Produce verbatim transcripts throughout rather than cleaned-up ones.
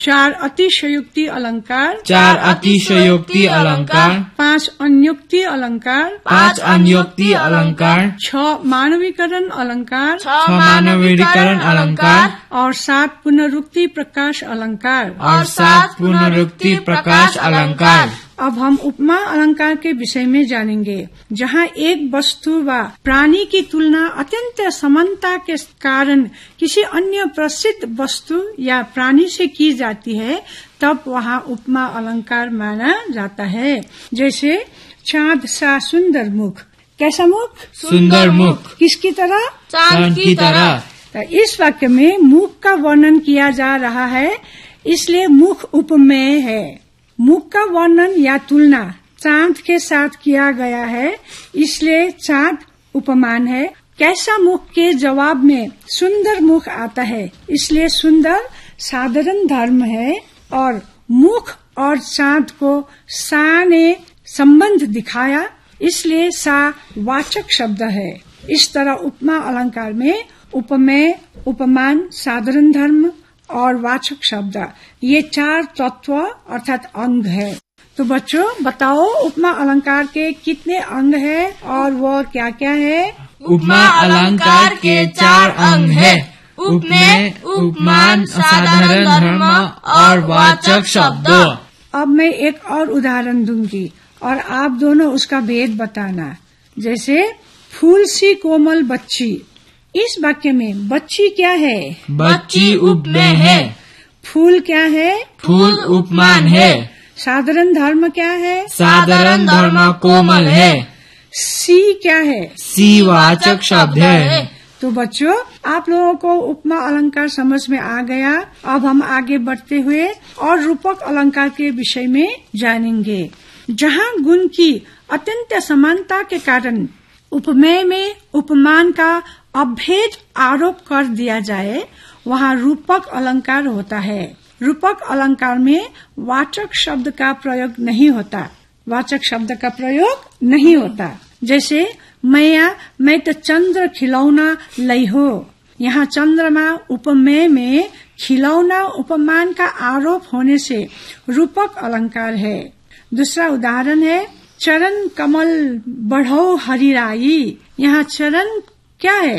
चार अतिशयोक्ति अलंकार, चार अतिशयोक्ति अलंकार, पांच अन्योक्ति अलंकार, पांच अन्योक्ति अलंकार, छह मानवीकरण अलंकार, छह मानवीकरण अलंकार और सात पुनरुक्ति प्रकाश अलंकार और सात पुनरुक्ति प्रकाश अलंकार। अब हम उपमा अलंकार के विषय में जानेंगे, जहाँ एक वस्तु व प्राणी की तुलना अत्यंत समानता के कारण किसी अन्य प्रसिद्ध वस्तु या प्राणी से की जाती है, तब वहाँ उपमा अलंकार माना जाता है। जैसे चाँद सा सुंदर मुख, कैसा मुख? सुंदर मुख। किसकी तरह? चाँद की तरह। तो इस वाक्य में मुख का वर्णन किया जा रहा है, इसलिए मुख उपमेय है। मुख का वर्णन या तुलना चांद के साथ किया गया है, इसलिए चांद उपमान है। कैसा मुख के जवाब में सुंदर मुख आता है, इसलिए सुंदर साधारण धर्म है और मुख और चांद को सा ने संबंध दिखाया, इसलिए सा वाचक शब्द है। इस तरह उपमा अलंकार में उपमेय, उपमान, साधारण धर्म और वाचक शब्द, ये चार तत्व अर्थात अंग है। तो बच्चों बताओ, उपमा अलंकार के कितने अंग है और वो क्या क्या है? उपमा अलंकार के चार अंग है, उपमेय, उपमान, साधारण धर्म और वाचक शब्द। अब मैं एक और उदाहरण दूंगी और आप दोनों उसका भेद बताना। जैसे फूल सी कोमल बच्ची, इस वाक्य में बच्ची क्या है? बच्ची उपमेय है। फूल क्या है? फूल उपमान है। साधारण धर्म क्या है? साधारण धर्म कोमल है। सी क्या है? सी वाचक शब्द है। तो बच्चों, आप लोगों को उपमा अलंकार समझ में आ गया। अब हम आगे बढ़ते हुए और रूपक अलंकार के विषय में जानेंगे, जहाँ गुण की अत्यंत समानता के कारण उपमेय में उपमान का अभेद आरोप कर दिया जाए, वहाँ रूपक अलंकार होता है। रूपक अलंकार में वाचक शब्द का प्रयोग नहीं होता, वाचक शब्द का प्रयोग नहीं होता। जैसे मैया मैं तो चंद्र खिलौना लई हो, यहाँ चंद्रमा उपमेय में खिलौना उपमान का आरोप होने से रूपक अलंकार है। दूसरा उदाहरण है चरण कमल बढ़ो हरिराई, यहाँ चरण क्या है?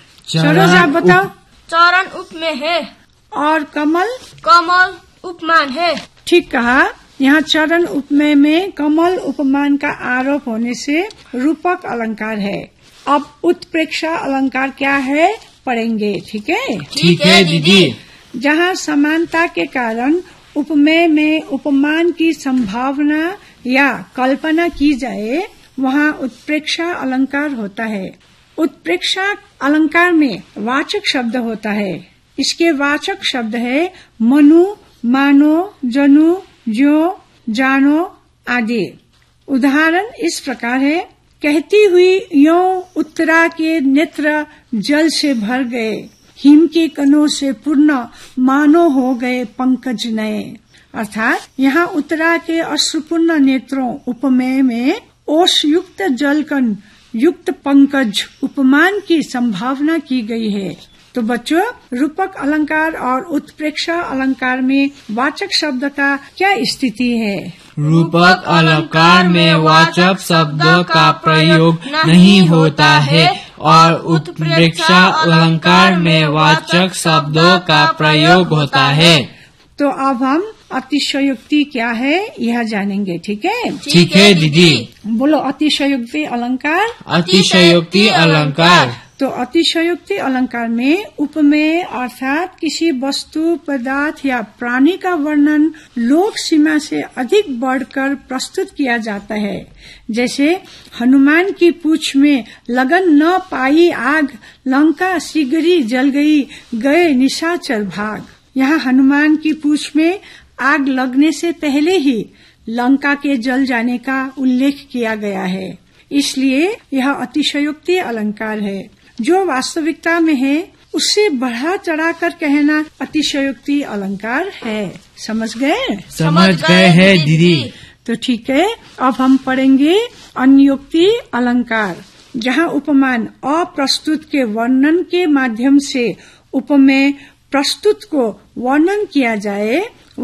सरोज आप बताओ। चरण उपमेय है और कमल? कमल उपमान है। ठीक कहा, यहाँ चरण उपमेय में कमल उपमान का आरोप होने से रूपक अलंकार है। अब उत्प्रेक्षा अलंकार क्या है पढ़ेंगे, ठीक है? ठीक है दीदी। जहाँ समानता के कारण उपमेय में उपमान की संभावना या कल्पना की जाए, वहाँ उत्प्रेक्षा अलंकार होता है। उत्प्रेक्षा अलंकार में वाचक शब्द होता है। इसके वाचक शब्द है मनु, मानो, जनु, ज्यो, जानो आदि। उदाहरण इस प्रकार है, कहती हुई यो उत्तरा के नेत्र जल से भर गए, हिम के कणों से पूर्ण मानो हो गए पंकज नए। अर्थात यहाँ उत्तरा के अश्रुपूर्ण नेत्रों उपमेय में ओष युक्त जलकण युक्त पंकज उपमान की संभावना की गई है। तो बच्चों, रूपक अलंकार और उत्प्रेक्षा अलंकार में वाचक शब्द का क्या स्थिति है? रूपक अलंकार में वाचक शब्दों का प्रयोग नहीं होता है और उत्प्रेक्षा अलंकार में वाचक शब्दों का प्रयोग होता है। तो अब हम अतिशयोक्ति क्या है यह जानेंगे, ठीक है? ठीक है दीदी। बोलो अतिशयोक्ति अलंकार। अतिशयोक्ति अलंकार। तो अतिशयोक्ति अलंकार में उपमेय अर्थात किसी वस्तु, पदार्थ या प्राणी का वर्णन लोक सीमा से अधिक बढ़कर प्रस्तुत किया जाता है। जैसे हनुमान की पूंछ में लगन न पाई आग, लंका शीघ्र जल गई, गए निशाचर भाग। यहाँ हनुमान की पूंछ में आग लगने से पहले ही लंका के जल जाने का उल्लेख किया गया है, इसलिए यह अतिशयोक्ति अलंकार है। जो वास्तविकता में है उससे बढ़ा चढ़ाकर कहना अतिशयोक्ति अलंकार है। समझ गए? समझ गए हैं दीदी। तो ठीक है, अब हम पढ़ेंगे अन्योक्ति अलंकार, जहाँ उपमान अप्रस्तुत के वर्णन के माध्यम से उपमेय प्रस्तुत को वर्णन किया जाए